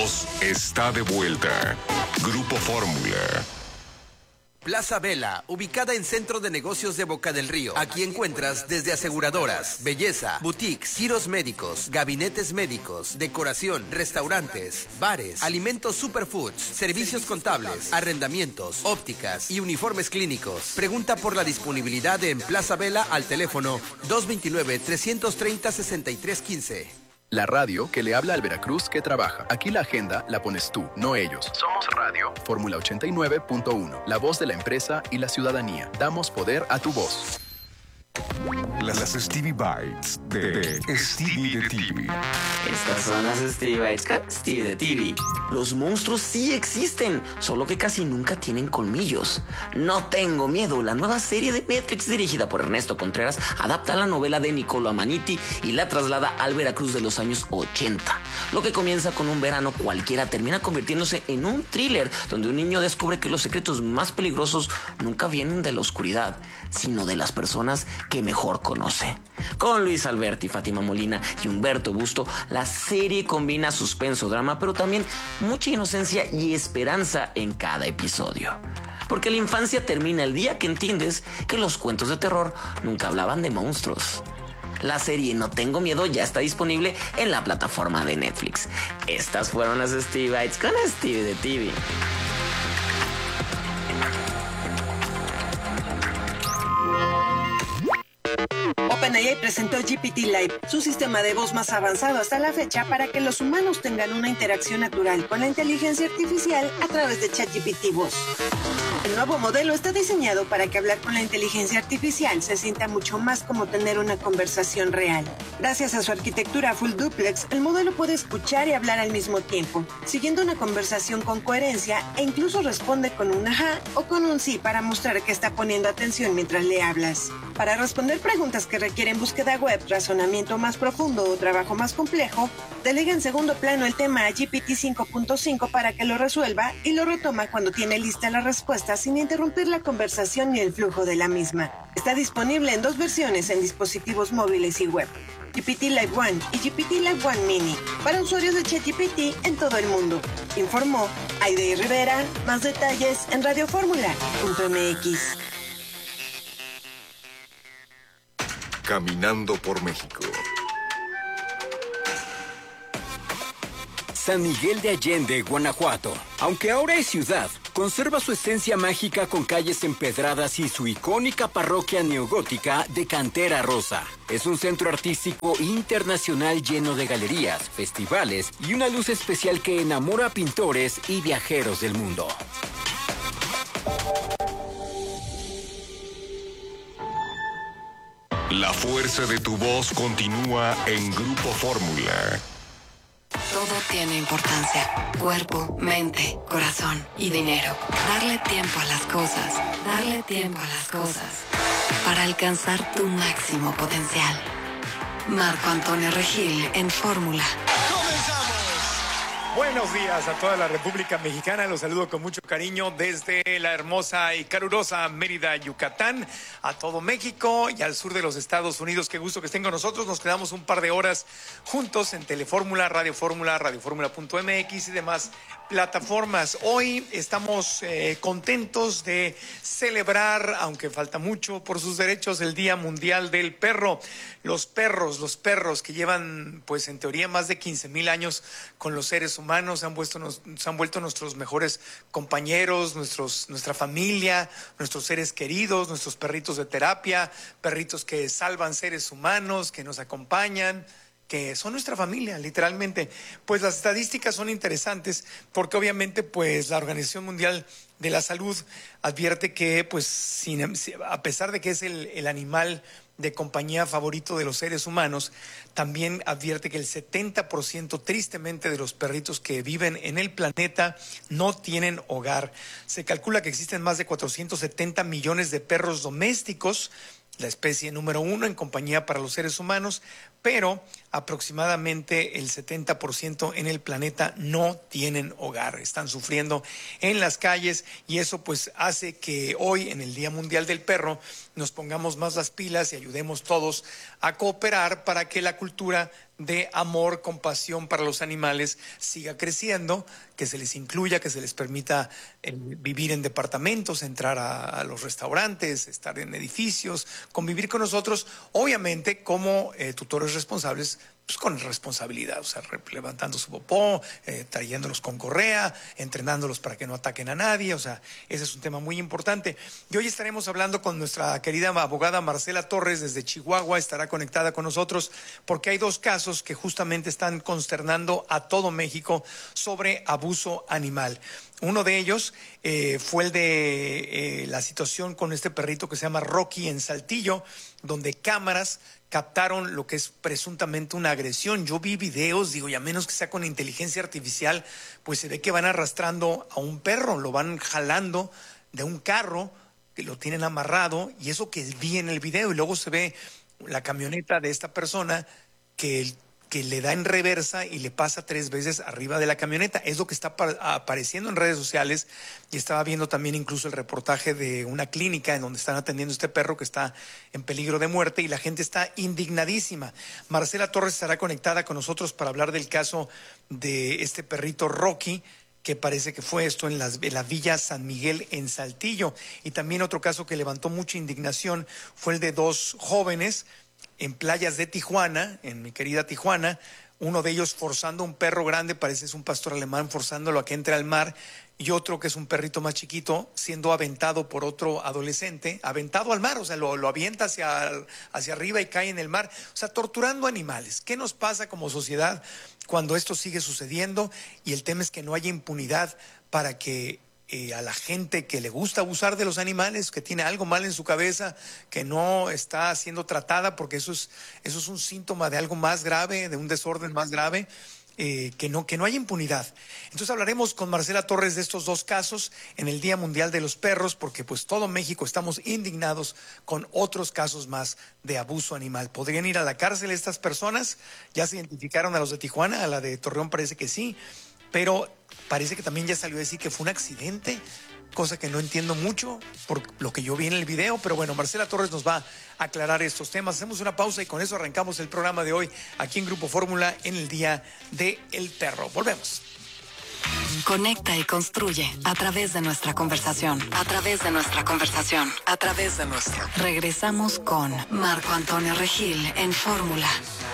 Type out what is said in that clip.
voz está de vuelta. Grupo Fórmula. Plaza Vela, ubicada en Centro de Negocios de Boca del Río. Aquí encuentras desde aseguradoras, belleza, boutiques, giros médicos, gabinetes médicos, decoración, restaurantes, bares, alimentos superfoods, servicios contables, arrendamientos, ópticas y uniformes clínicos. Pregunta por la disponibilidad en Plaza Vela al teléfono 229-330-6315. La radio que le habla al Veracruz que trabaja. Aquí la agenda la pones tú, no ellos. Somos Radio. Fórmula 89.1. La voz de la empresa y la ciudadanía. Damos poder a tu voz. Las Stevie Bites de Stevie de TV. Estas son las Stevie Bites con Stevie de TV. Los monstruos sí existen, solo que casi nunca tienen colmillos. No tengo miedo. La nueva serie de Netflix dirigida por Ernesto Contreras adapta la novela de Niccolo Amaniti y la traslada al Veracruz de los años 80. Lo que comienza con un verano cualquiera termina convirtiéndose en un thriller donde un niño descubre que los secretos más peligrosos nunca vienen de la oscuridad, sino de las personas que mejor conoce. Con Luis Alberti, Fátima Molina y Humberto Busto, la serie combina suspenso, drama, pero también mucha inocencia y esperanza en cada episodio. Porque la infancia termina el día que entiendes que los cuentos de terror nunca hablaban de monstruos. La serie No Tengo Miedo ya está disponible en la plataforma de Netflix. Estas fueron las Stevie Bites con Stevie de TV. OpenAI presentó GPT-Live, su sistema de voz más avanzado hasta la fecha para que los humanos tengan una interacción natural con la inteligencia artificial a través de ChatGPT Voz. El nuevo modelo está diseñado para que hablar con la inteligencia artificial se sienta mucho más como tener una conversación real. Gracias a su arquitectura full duplex, el modelo puede escuchar y hablar al mismo tiempo, siguiendo una conversación con coherencia e incluso responde con un ajá o con un sí para mostrar que está poniendo atención mientras le hablas. Para responder preguntas que requieren búsqueda web, razonamiento más profundo o trabajo más complejo, delega en segundo plano el tema a GPT 5.5 para que lo resuelva y lo retoma cuando tiene lista la respuesta sin interrumpir la conversación ni el flujo de la misma. Está disponible en 2 versiones en dispositivos móviles y web: GPT Live One y GPT Live One Mini, para usuarios de ChatGPT en todo el mundo. Informó Aide Rivera. Más detalles en radioformula.mx. Caminando por México. San Miguel de Allende, Guanajuato. Aunque ahora es ciudad, conserva su esencia mágica con calles empedradas y su icónica parroquia neogótica de cantera rosa. Es un centro artístico internacional lleno de galerías, festivales y una luz especial que enamora a pintores y viajeros del mundo. La fuerza de tu voz continúa en Grupo Fórmula. Todo tiene importancia. Cuerpo, mente, corazón y dinero. Darle tiempo a las cosas. Darle tiempo a las cosas. Para alcanzar tu máximo potencial. Marco Antonio Regil en Fórmula. Buenos días a toda la República Mexicana. Los saludo con mucho cariño desde la hermosa y calurosa Mérida, Yucatán, a todo México y al sur de los Estados Unidos. Qué gusto que estén con nosotros. Nos quedamos un par de horas juntos en Telefórmula, radioformula.mx y demás plataformas. Hoy estamos contentos de celebrar, aunque falta mucho, por sus derechos, el Día Mundial del Perro. Los perros que llevan, pues en teoría, más de 15,000 años con los seres humanos, se han vuelto nuestros mejores compañeros, nuestra familia, nuestros seres queridos, nuestros perritos de terapia, perritos que salvan seres humanos, que nos acompañan, que son nuestra familia, literalmente. Pues las estadísticas son interesantes porque obviamente pues la Organización Mundial de la Salud advierte que pues a pesar de que es el animal de compañía favorito de los seres humanos, también advierte que el 70% tristemente de los perritos que viven en el planeta no tienen hogar. Se calcula que existen más de 470 millones de perros domésticos, la especie número 1 en compañía para los seres humanos, pero aproximadamente el 70% en el planeta no tienen hogar, están sufriendo en las calles, y eso pues hace que hoy, en el Día Mundial del Perro, nos pongamos más las pilas y ayudemos todos a cooperar para que la cultura de amor, compasión para los animales siga creciendo, que se les incluya, que se les permita vivir en departamentos, entrar a los restaurantes, estar en edificios, convivir con nosotros, obviamente como tutores responsables, pues con responsabilidad, o sea, levantando su popó, trayéndolos con correa, entrenándolos para que no ataquen a nadie, o sea, ese es un tema muy importante. Y hoy estaremos hablando con nuestra querida abogada Marcela Torres desde Chihuahua, estará conectada con nosotros porque hay dos casos que justamente están consternando a todo México sobre abuso animal. Uno de ellos fue el de la situación con este perrito que se llama Rocky en Saltillo, donde cámaras captaron lo que es presuntamente una agresión. Yo vi videos, digo, y a menos que sea con inteligencia artificial, pues se ve que van arrastrando a un perro, lo van jalando de un carro, que lo tienen amarrado, y eso que vi en el video, y luego se ve la camioneta de esta persona que le da en reversa y le pasa 3 veces arriba de la camioneta. Es lo que está apareciendo en redes sociales, y estaba viendo también incluso el reportaje de una clínica en donde están atendiendo a este perro que está en peligro de muerte, y la gente está indignadísima. Marcela Torres estará conectada con nosotros para hablar del caso de este perrito Rocky, que parece que fue esto en la Villa San Miguel en Saltillo. Y también otro caso que levantó mucha indignación fue el de 2 jóvenes en playas de Tijuana, en mi querida Tijuana, uno de ellos forzando a un perro grande, parece es un pastor alemán, forzándolo a que entre al mar, y otro que es un perrito más chiquito siendo aventado por otro adolescente, aventado al mar, o sea, lo avienta hacia arriba y cae en el mar, o sea, torturando animales. ¿Qué nos pasa como sociedad cuando esto sigue sucediendo? Y el tema es que no haya impunidad para que a la gente que le gusta abusar de los animales, que tiene algo mal en su cabeza, que no está siendo tratada, porque eso es un síntoma de algo más grave, de un desorden más grave, que no haya impunidad. Entonces hablaremos con Marcela Torres de estos 2 casos en el Día Mundial de los Perros, porque pues todo México estamos indignados con otros casos más de abuso animal. ¿Podrían ir a la cárcel estas personas? Ya se identificaron a los de Tijuana, a la de Torreón parece que sí, pero parece que también ya salió a decir que fue un accidente, cosa que no entiendo mucho por lo que yo vi en el video, pero bueno, Marcela Torres nos va a aclarar estos temas. Hacemos una pausa y con eso arrancamos el programa de hoy aquí en Grupo Fórmula en el Día del Perro. Volvemos. Conecta y construye a través de nuestra conversación. A través de nuestra conversación. A través de nuestra. Regresamos con Marco Antonio Regil en Fórmula.